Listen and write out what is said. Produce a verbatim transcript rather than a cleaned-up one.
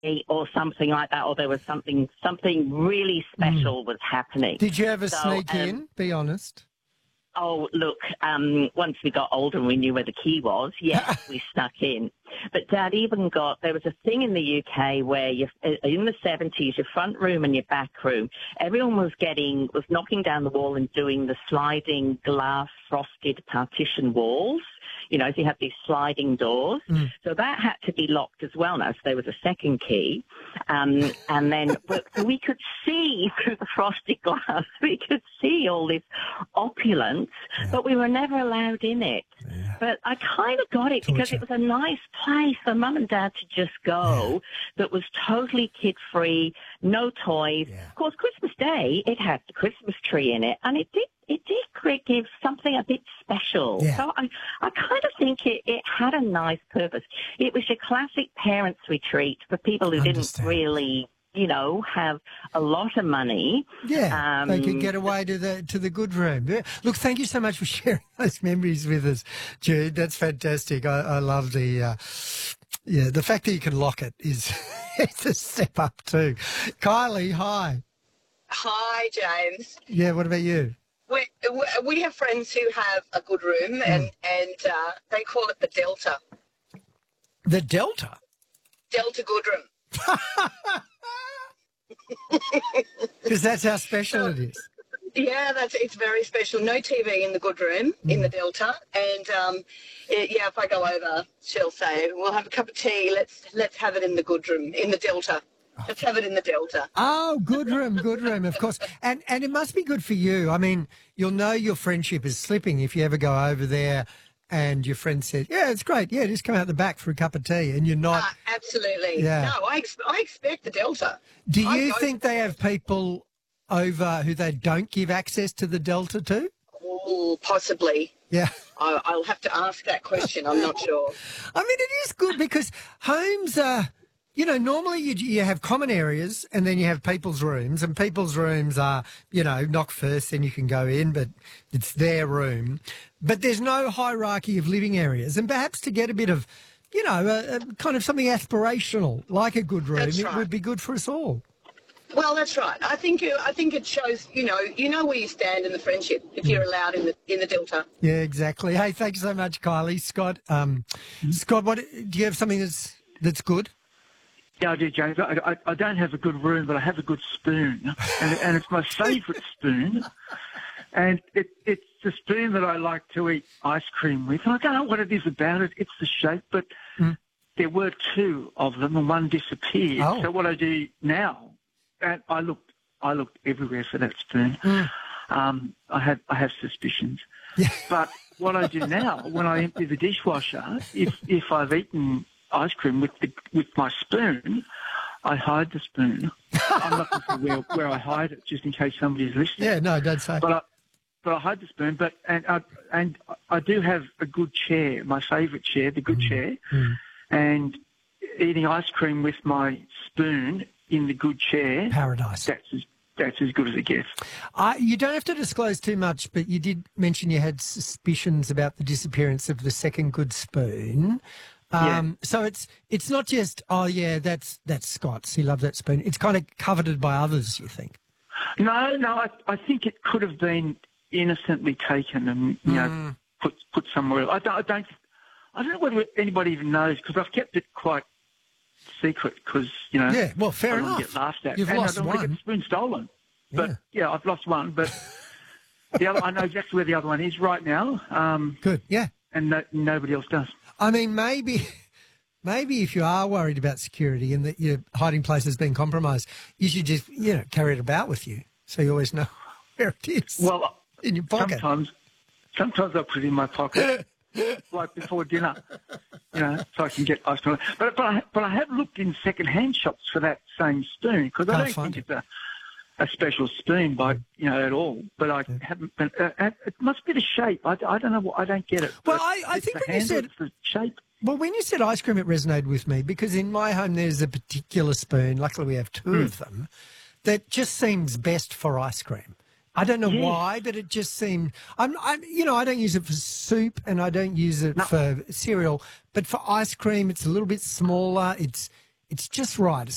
or something like that, or there was something something really special mm. was happening. Did you ever so, sneak um, in? Be honest. Oh, look, um, once we got older and we knew where the key was, yes, we snuck in. But Dad even got, there was a thing in the U K where you, in the seventies, your front room and your back room, everyone was getting, was knocking down the wall and doing the sliding glass frosted partition walls. You know, so you have these sliding doors. Mm. So that had to be locked as well now. So there was a second key. Um, and then so we could see through the frosted glass, we could see all this opulence, yeah. but we were never allowed in it. Yeah. But I kind of got it Torture. because it was a nice place for Mum and Dad to just go yeah. that was totally kid-free, no toys. Yeah. Of course, Christmas Day, it had the Christmas tree in it, and it did It did give something a bit special. Yeah. So I, I kind of think it, it had a nice purpose. It was your classic parents' retreat for people who didn't really, you know, have a lot of money. Yeah, um, they could get away to the to the good room. Look, thank you so much for sharing those memories with us, Jude. That's fantastic. I, I love the... Uh, yeah, the fact that you can lock it is it's a step up too. Kylie, hi. Hi, James. Yeah, what about you? We, we have friends who have a good room, and, mm. and uh, they call it the Delta. The Delta? Delta good room. Because that's how special it is. Yeah, that's it's very special. No T V in the good room, mm. in the Delta. And, um, it, yeah, if I go over, she'll say, we'll have a cup of tea, let's let's have it in the good room, in the Delta. Let's have it in the Delta. Oh, good room, good room, of course. And and it must be good for you. I mean, you'll know your friendship is slipping if you ever go over there and your friend says, yeah, it's great. Yeah, just come out the back for a cup of tea, and you're not. Uh, absolutely. Yeah. No, I, ex I expect the Delta. Do you think they have people over who they don't give access to the Delta to? Oh, possibly. Yeah. I, I'll have to ask that question. I'm not sure. I mean, it is good because homes are... You know, normally you, you have common areas and then you have people's rooms, and people's rooms are, you know, knock first, then you can go in, but it's their room. But there's no hierarchy of living areas. And perhaps to get a bit of, you know, a, a kind of something aspirational, like a good room, That's it right. would be good for us all. Well, that's right. I think I think it shows, you know, you know where you stand in the friendship if you're allowed in the in the Delta. Yeah, exactly. Hey, thanks so much, Kylie. Scott, um, mm-hmm. Scott, what do you have something that's that's good? Yeah, I do, James. I, I, I don't have a good room, but I have a good spoon, and, and it's my favourite spoon. And it, it's the spoon that I like to eat ice cream with. And I don't know what it is about it. It's the shape, but mm. there were two of them, and one disappeared. Oh. So what I do now, and I looked, I looked everywhere for that spoon. Mm. Um, I have, I have suspicions. Yeah. But what I do now, when I empty the dishwasher, if if I've eaten ice cream with the with my spoon, I hide the spoon. I'm not going to say where, where I hide it, just in case somebody's listening. Yeah, no, don't say. But I, but I hide the spoon. But and I and I do have a good chair, my favourite chair, the good mm. chair, mm. and eating ice cream with my spoon in the good chair. Paradise. That's as that's as good as it gets. Uh, you don't have to disclose too much, but you did mention you had suspicions about the disappearance of the second good spoon. Um, yeah. So it's it's not just, oh, yeah, that's that's Scott's. He loved that spoon. It's kind of coveted by others, you think? No, no, I, I think it could have been innocently taken and, you know, mm. put put somewhere else. I don't, I don't, I don't know whether anybody even knows, because I've kept it quite secret because, you know, yeah, well, fair I don't enough. want to get laughed at. You've and lost I don't one. want to get the spoon stolen. But, yeah, yeah I've lost one, but the other, I know exactly where the other one is right now. Um, Good, yeah. And no, nobody else does. I mean, maybe maybe if you are worried about security and that your hiding place has been compromised, you should just, you know, carry it about with you so you always know where it is. Well, in your pocket. Sometimes, sometimes I put it in my pocket, like before dinner, you know, so I can get ice cream. But but I, but I have looked in second-hand shops for that same spoon, because I don't think it. it's a a special spoon by, you know, at all, but I yeah. haven't been, uh, it must be the shape. I, I don't know what, I don't get it. Well, I, I think when you said the shape. Well, when you said ice cream, it resonated with me, because in my home there's a particular spoon, luckily we have two mm. of them, that just seems best for ice cream. I don't know yeah. why, but it just seemed, I'm, I'm, you know, I don't use it for soup and I don't use it no. for cereal, but for ice cream it's a little bit smaller. It's, it's just right. It's